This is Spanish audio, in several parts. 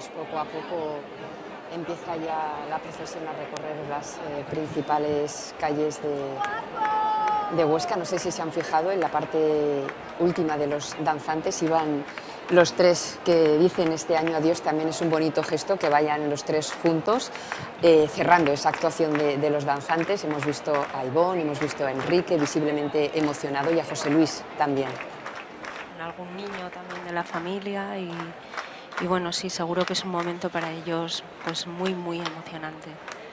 poco a poco empieza ya la procesión a recorrer las principales calles de Huesca. No sé si se han fijado en la parte última de los danzantes, iban los tres que dicen este año adiós. También es un bonito gesto que vayan los tres juntos, cerrando esa actuación de los danzantes. Hemos visto a Ivonne, hemos visto a Enrique visiblemente emocionado y a José Luis también. Algún niño también de la familia y bueno, sí, seguro que es un momento para ellos pues muy emocionante.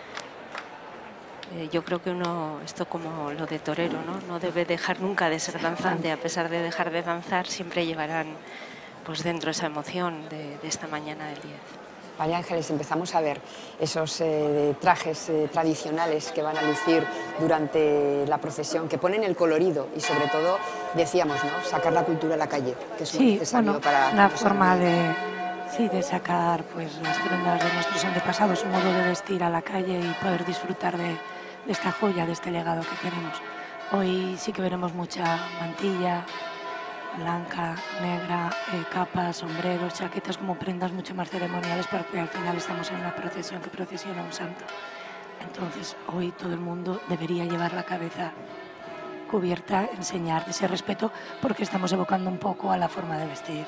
Yo creo que uno, esto como lo de torero, no debe dejar nunca de ser danzante. A pesar de dejar de danzar, siempre llevarán pues dentro esa emoción de esta mañana del 10. María Ángeles, empezamos a ver esos trajes tradicionales que van a lucir durante la procesión, que ponen el colorido y sobre todo, decíamos, ¿no?, sacar la cultura a la calle, que es muy necesario para... una forma de sacar pues las prendas de nuestros antepasados, un modo de vestir a la calle y poder disfrutar de esta joya, de este legado que tenemos. Hoy sí que veremos mucha mantilla blanca, negra, capas, sombreros, chaquetas, como prendas mucho más ceremoniales, porque al final estamos en una procesión que procesiona un santo. Entonces hoy todo el mundo debería llevar la cabeza cubierta, enseñar ese respeto, porque estamos evocando un poco a la forma de vestir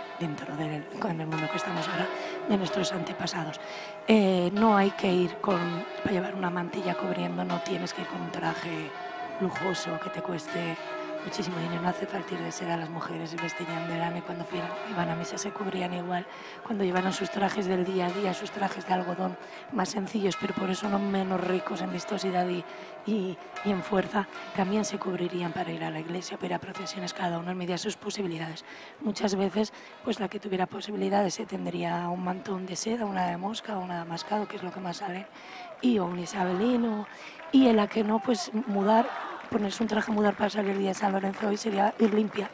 en el mundo que estamos ahora, de nuestros antepasados. No hay que ir para llevar una mantilla cubriendo, no tienes que ir con un traje lujoso que te cueste muchísimo dinero. No hace falta ir de seda. Las mujeres vestirían de lana y cuando iban a misa se cubrían igual. Cuando llevaron sus trajes del día a día, sus trajes de algodón más sencillos, pero por eso no menos ricos en vistosidad y en fuerza, también se cubrirían para ir a la iglesia, para ir a procesiones, cada uno en medida de sus posibilidades. Muchas veces, pues la que tuviera posibilidades se tendría un mantón de seda, una de mosca, una de damascado, que es lo que más sale, o un isabelino, y en la que no, pues ponerse un traje, mudar para salir el día de San Lorenzo, hoy sería ir limpia.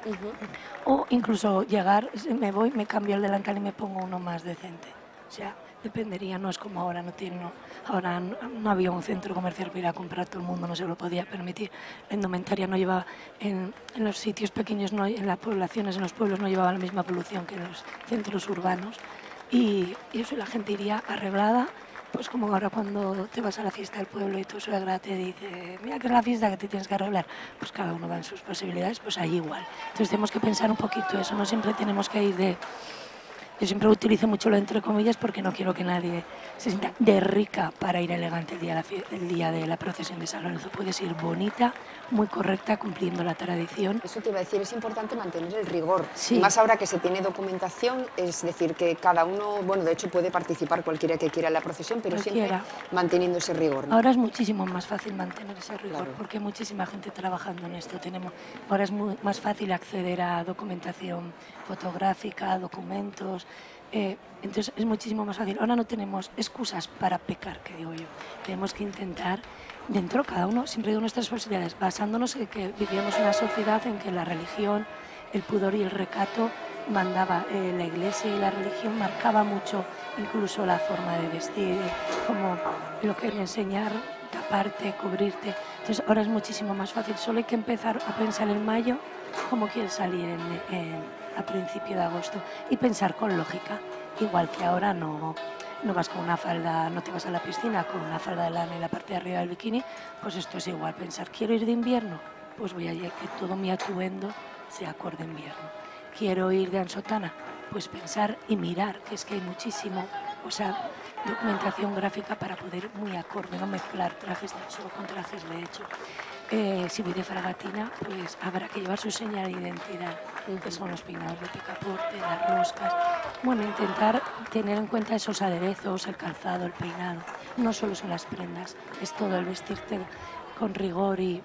O incluso llegar, me voy, me cambio el delantal y me pongo uno más decente. O sea, dependería, no es como ahora, ahora no había un centro comercial para ir a comprar, todo el mundo no se lo podía permitir. La indumentaria no lleva, en los sitios pequeños, en las poblaciones, en los pueblos, no llevaba la misma polución que en los centros urbanos. Y eso, la gente iría arreglada. Pues como ahora cuando te vas a la fiesta del pueblo y tu suegra te dice, mira que es la fiesta que te tienes que arreglar, pues cada uno va en sus posibilidades, pues ahí igual. Entonces tenemos que pensar un poquito eso, no siempre tenemos que ir yo siempre utilizo mucho lo entre comillas porque no quiero que nadie se sienta de rica para ir elegante el día de la procesión de San Lorenzo. Puedes ir bonita, muy correcta, cumpliendo la tradición. Eso te iba a decir, es importante mantener el rigor. Sí. Más ahora que se tiene documentación, es decir, que cada uno, bueno, de hecho puede participar cualquiera que quiera en la procesión, pero siempre manteniendo ese rigor, ¿no? Ahora es muchísimo más fácil mantener ese rigor, claro, porque hay muchísima gente trabajando en esto. Ahora es más fácil acceder a documentación fotográfica, documentos. Entonces es muchísimo más fácil. Ahora no tenemos excusas para pecar, que digo yo. Tenemos que intentar, dentro cada uno, siempre de nuestras posibilidades, basándonos en que vivíamos una sociedad en que la religión, el pudor y el recato mandaba. La iglesia y la religión marcaba mucho incluso la forma de vestir, como lo que enseñar, taparte, cubrirte. Entonces ahora es muchísimo más fácil. Solo hay que empezar a pensar en mayo cómo quieres salir a principio de agosto y pensar con lógica, igual que ahora no vas con una falda, no te vas a la piscina con una falda de lana y la parte de arriba del bikini, pues esto es igual. Pensar, quiero ir de invierno, pues voy a ir que todo mi atuendo sea acorde a invierno. Quiero ir de ansotana, pues pensar y mirar, que es que hay muchísimo, documentación gráfica para poder muy acorde, no mezclar trajes de hecho con trajes de hecho. Si voy de fragatina, pues habrá que llevar su señal de identidad, que son los peinados de picaporte, las roscas. Bueno, intentar tener en cuenta esos aderezos, el calzado, el peinado. No solo son las prendas, es todo el vestirte con rigor y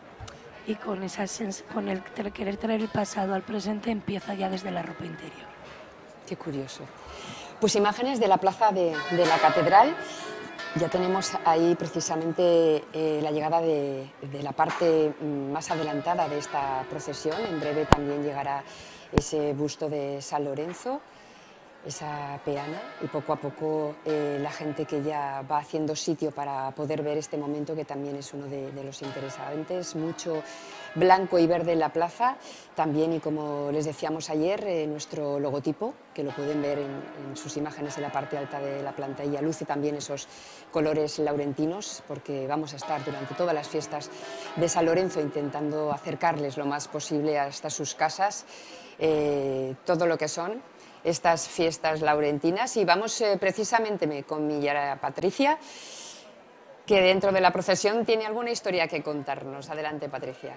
con el querer traer el pasado al presente, empieza ya desde la ropa interior. Qué curioso. Pues imágenes de la plaza de la catedral. Ya tenemos ahí precisamente la llegada de la parte más adelantada de esta procesión. En breve también llegará ese busto de San Lorenzo. esa peana, y poco a poco la gente que ya va haciendo sitio para poder ver este momento, que también es uno de los interesantes. Mucho blanco y verde en la plaza también, y como les decíamos ayer, nuestro logotipo, que lo pueden ver en sus imágenes en la parte alta de la pantalla, luce también esos colores laurentinos, porque vamos a estar durante todas las fiestas de San Lorenzo intentando acercarles lo más posible hasta sus casas todo lo que son estas fiestas laurentinas. Y vamos precisamente con mi Yara Patricia, que dentro de la procesión tiene alguna historia que contarnos. Adelante, Patricia.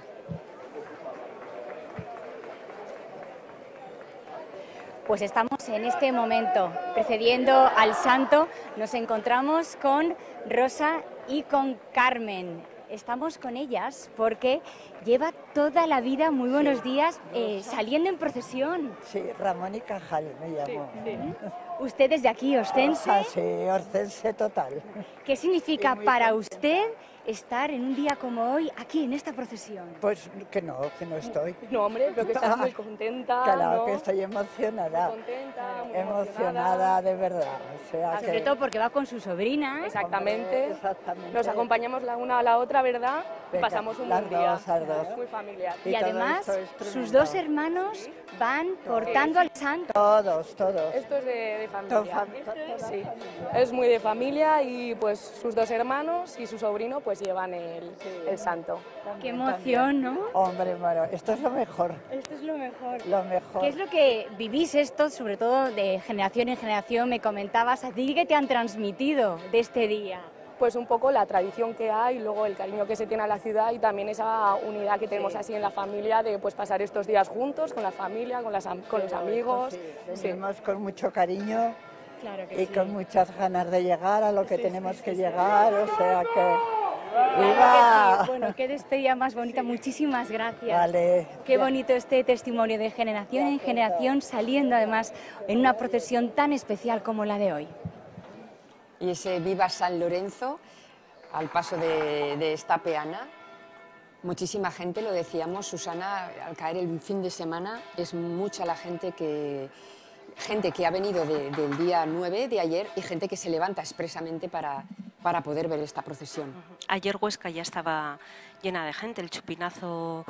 Pues estamos en este momento, precediendo al santo, nos encontramos con Rosa y con Carmen. Estamos con ellas porque lleva toda la vida, muy buenos días, saliendo en procesión. Sí, Ramón y Cajal me llamo. Sí. ¿Usted es de aquí, Orcense? Ah, sí, Orcense total. ¿Qué significa para usted estar en un día como hoy aquí en esta procesión? Pues que no estoy. No, hombre, pero que estás muy contenta. Claro, ¿no? que estoy emocionada. Muy contenta, muy emocionada de verdad. O sea, Sobre todo porque va con su sobrina. Exactamente. Exactamente. Nos acompañamos la una a la otra, ¿verdad? Y Venga, pasamos un las buen día. dos, las dos. Muy familiar. Y todo además, esto es sus tremendo. dos hermanos van portando al santo. Todos. Esto es de Todo familia. toda Sí, familia. es muy de familia y pues sus dos hermanos y su sobrino pues llevan el santo. Qué emoción, ¿no? Hombre, bueno, esto es lo mejor. Esto es lo mejor. Lo mejor. ¿Qué es lo que vivís esto, sobre todo de generación en generación? Me comentabas, ¿a ti qué te han transmitido de este día? Pues un poco la tradición que hay, luego el cariño que se tiene a la ciudad y también esa unidad que tenemos así en la familia de pues pasar estos días juntos con la familia, con los amigos. Sí, venimos con mucho cariño Claro que y sí. con muchas ganas de llegar a lo que tenemos que llegar, o sea que... Claro ¡Viva! que sí. Bueno, qué despedida más bonita. Muchísimas gracias. Vale. Qué bonito este testimonio de generación en generación, saliendo además en una procesión tan especial como la de hoy. Y ese Viva San Lorenzo, al paso de esta peana, muchísima gente, lo decíamos, Susana, al caer el fin de semana, es mucha la gente que ha venido del día 9 de ayer y gente que se levanta expresamente para poder ver esta procesión. Ayer Huesca ya estaba llena de gente, el chupinazo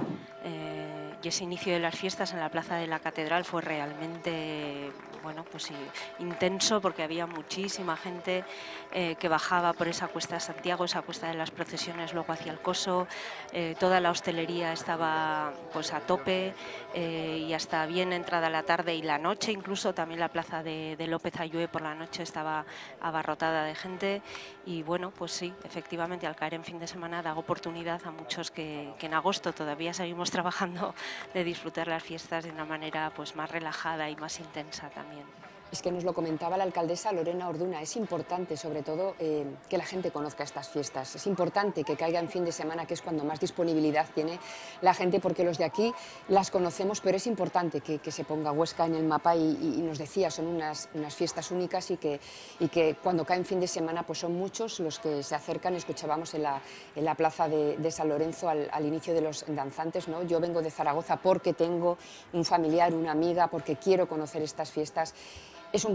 y ese inicio de las fiestas en la plaza de la Catedral fue realmente pues intenso, porque había muchísima gente que bajaba por esa cuesta de Santiago, esa cuesta de las procesiones luego hacia el Coso. Toda la hostelería estaba pues a tope y hasta bien entrada la tarde y la noche, incluso también la plaza de López Ayue por la noche estaba abarrotada de gente. Y bueno, pues sí, efectivamente al caer en fin de semana da oportunidad a muchos que en agosto todavía seguimos trabajando, de disfrutar las fiestas de una manera pues más relajada y más intensa también. Es que nos lo comentaba la alcaldesa Lorena Orduna, es importante sobre todo que la gente conozca estas fiestas, es importante que caiga en fin de semana, que es cuando más disponibilidad tiene la gente, porque los de aquí las conocemos, pero es importante que se ponga Huesca en el mapa y nos decía, son unas fiestas únicas y que cuando cae en fin de semana pues son muchos los que se acercan. Escuchábamos en la plaza de San Lorenzo al inicio de los danzantes, ¿no? Yo vengo de Zaragoza porque tengo un familiar, una amiga, porque quiero conocer estas fiestas. Es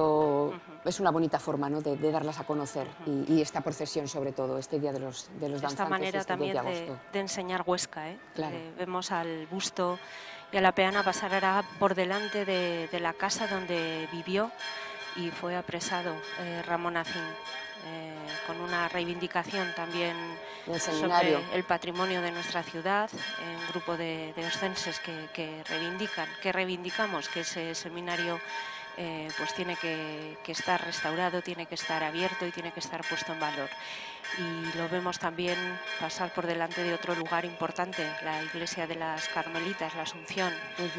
una bonita forma, ¿no?, de darlas a conocer y esta procesión sobre todo, este día de los danzantes. De esta manera este también 10 de agosto. de enseñar Huesca, ¿eh? Claro. Vemos al busto y a la peana pasar ahora por delante de la casa donde vivió y fue apresado Ramón Acín, con una reivindicación también sobre el patrimonio de nuestra ciudad, un grupo de oscenses que reivindicamos que ese seminario pues tiene que estar restaurado, tiene que estar abierto y tiene que estar puesto en valor. Y lo vemos también pasar por delante de otro lugar importante, la iglesia de las Carmelitas, la Asunción.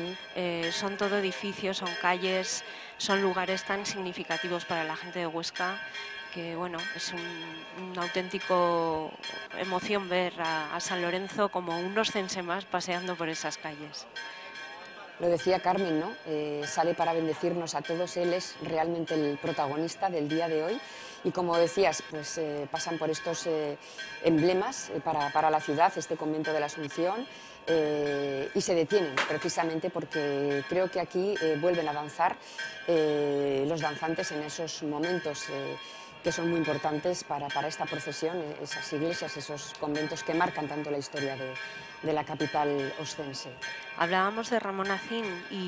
Son todo edificios, son calles, son lugares tan significativos para la gente de Huesca que bueno, es un auténtico emoción ver a San Lorenzo como un oscense más paseando por esas calles. Lo decía Carmen, ¿no? Sale para bendecirnos a todos, él es realmente el protagonista del día de hoy y como decías, pues pasan por estos emblemas para la ciudad, este convento de la Asunción, y se detienen precisamente porque creo que aquí vuelven a danzar los danzantes en esos momentos que son muy importantes para esta procesión, esas iglesias, esos conventos que marcan tanto la historia de la capital oscense. Hablábamos de Ramón Acín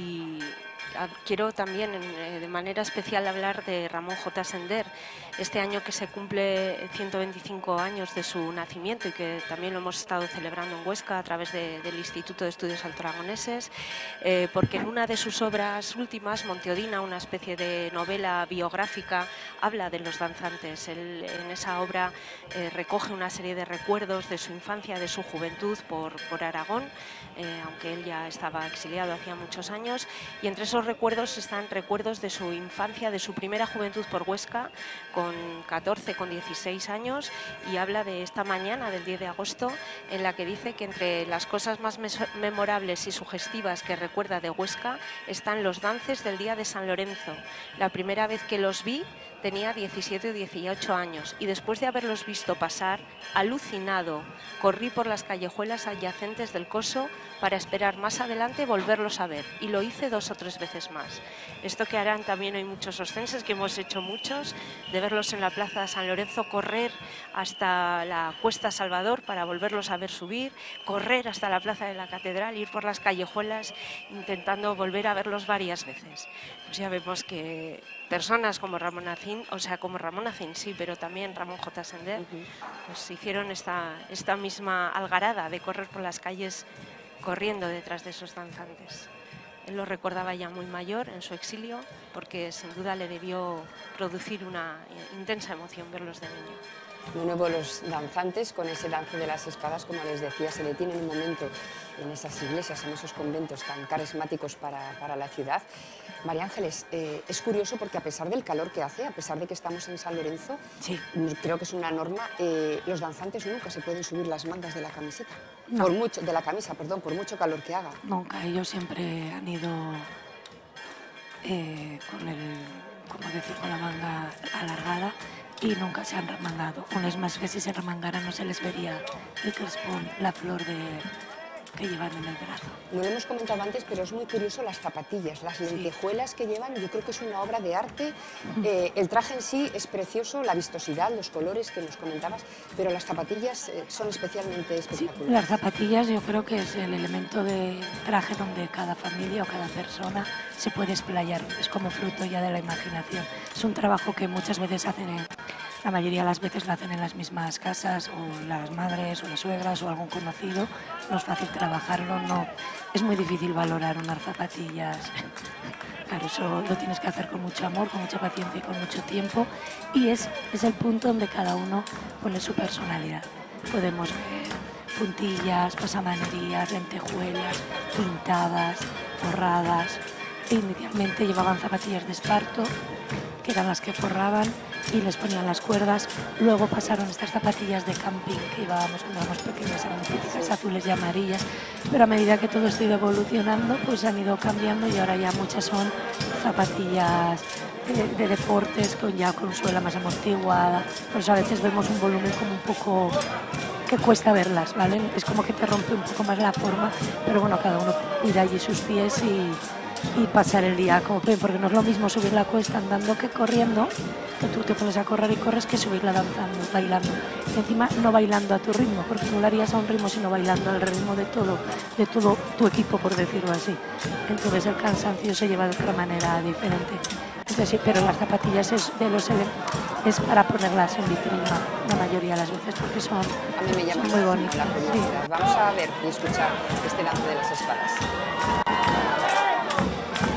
y quiero también de manera especial hablar de Ramón J. Sender, este año que se cumple 125 años de su nacimiento y que también lo hemos estado celebrando en Huesca a través del Instituto de Estudios Altoaragoneses, porque en una de sus obras últimas, Monteodina, una especie de novela biográfica, habla de los danzantes. Él en esa obra recoge una serie de recuerdos de su infancia, de su juventud por Aragón, aunque él ya estaba exiliado hacía muchos años, y entre esos recuerdos están recuerdos de su infancia, de su primera juventud por Huesca, con 14, con 16 años, y habla de esta mañana del 10 de agosto, en la que dice que entre las cosas más memorables y sugestivas que recuerda de Huesca están los dances del día de San Lorenzo. La primera vez que los vi tenía 17 o 18 años y después de haberlos visto pasar, alucinado, corrí por las callejuelas adyacentes del Coso para esperar más adelante volverlos a ver, y lo hice 2 o 3 veces más. Esto que harán también hay muchos oscenses, que hemos hecho muchos, de verlos en la plaza de San Lorenzo, correr hasta la Cuesta Salvador para volverlos a ver subir, correr hasta la plaza de la Catedral, ir por las callejuelas intentando volver a verlos varias veces. Pues ya vemos que personas como Ramón Acín, o sea, como Ramón Acín sí, pero también Ramón J. Sender, pues hicieron esta misma algarada de correr por las calles corriendo detrás de esos danzantes. Él lo recordaba ya muy mayor en su exilio, porque sin duda le debió producir una intensa emoción verlos de niño. De nuevo los danzantes con ese dance de las espadas, como les decía, se detienen un momento en esas iglesias, en esos conventos tan carismáticos para la ciudad. María Ángeles, es curioso porque a pesar del calor que hace, a pesar de que estamos en San Lorenzo, sí, creo que es una norma, los danzantes nunca se pueden subir las mangas de la camiseta, no. De la camisa, perdón, por mucho calor que haga. Nunca, ellos siempre han ido con la manga alargada y nunca se han remangado. Aún es más que si se remangaran no se les vería el crespón, la flor que llevan en el brazo. No lo hemos comentado antes, pero es muy curioso las zapatillas, las lentejuelas que llevan, yo creo que es una obra de arte. El traje en sí es precioso, la vistosidad, los colores que nos comentabas, pero las zapatillas son especialmente espectaculares. Sí, las zapatillas yo creo que es el elemento de traje donde cada familia o cada persona se puede explayar, es como fruto ya de la imaginación. Es un trabajo que muchas veces la mayoría de las veces lo hacen en las mismas casas, o las madres, o las suegras, o algún conocido. No es fácil trabajarlo, no. Es muy difícil valorar unas zapatillas. Claro, eso lo tienes que hacer con mucho amor, con mucha paciencia y con mucho tiempo. Y es el punto donde cada uno pone su personalidad. Podemos ver puntillas, pasamanerías, lentejuelas, pintadas, forradas. Inicialmente llevaban zapatillas de esparto, que eran las que forraban y les ponían las cuerdas. Luego pasaron estas zapatillas de camping que llevábamos cuando éramos pequeñas, eran típicas azules y amarillas, pero a medida que todo esto ha ido evolucionando, pues han ido cambiando y ahora ya muchas son zapatillas de deportes con suela más amortiguada. Por eso a veces vemos un volumen como un poco que cuesta verlas, ¿vale? Es como que te rompe un poco más la forma, pero bueno, cada uno cuida allí sus pies y pasar el día como pueden, porque no es lo mismo subir la cuesta andando que corriendo, que tú te pones a correr y corres, que subirla danzando, bailando. Y encima no bailando a tu ritmo, porque no lo harías a un ritmo, sino bailando al ritmo de todo tu equipo, por decirlo así. Entonces el cansancio se lleva de otra manera diferente. Entonces, sí, pero las zapatillas es para ponerlas en vitrina la mayoría de las veces, porque son muy bonitas. Sí. Vamos a ver y escuchar este dance de las espadas.